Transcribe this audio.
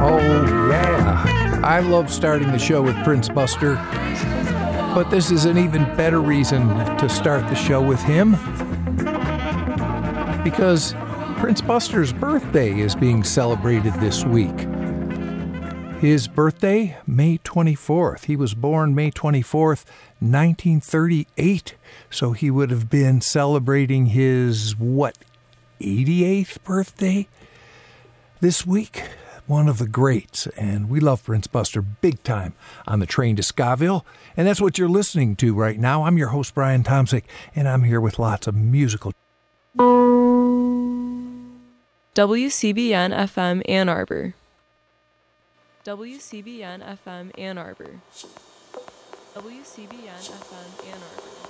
Oh, yeah. I love starting the show with Prince Buster, but this is an even better reason to start the show with him, because Prince Buster's birthday is being celebrated this week. His birthday, May 24th. He was born May 24th, 1938, so he would have been celebrating his, 88th birthday this week? One of the greats, and we love Prince Buster big time on the train to Scaville, and that's what you're listening to right now. I'm your host, Brian Tomsick, and I'm here with lots of musical. WCBN FM Ann Arbor. WCBN FM Ann Arbor. WCBN FM Ann Arbor.